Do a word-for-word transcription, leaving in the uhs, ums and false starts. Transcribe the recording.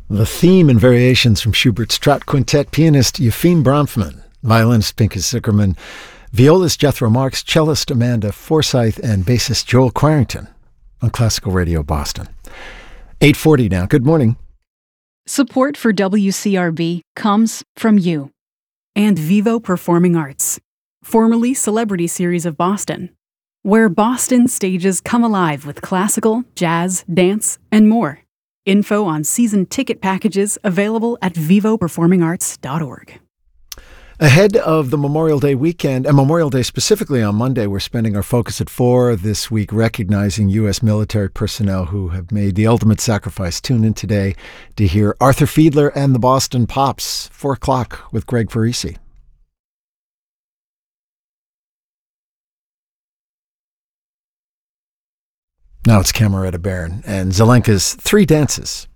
The theme and variations from Schubert's Strat Quintet, pianist Yefim Bronfman, violinist Pinchas Zuckerman, violist Jethro Marks, cellist Amanda Forsyth, and bassist Joel Quarrington on Classical Radio Boston. eight forty now. Good morning. Support for W C R B comes from you. And Vivo Performing Arts, formerly Celebrity Series of Boston, where Boston stages come alive with classical, jazz, dance, and more. Info on season ticket packages available at vivo performing arts dot org. Ahead of the Memorial Day weekend, and Memorial Day specifically on Monday, we're spending our focus at four this week recognizing U S military personnel who have made the ultimate sacrifice. Tune in today to hear Arthur Fiedler and the Boston Pops, four o'clock with Greg Parisi. Now it's Cameretta Baron and Zelenka's Three Dances.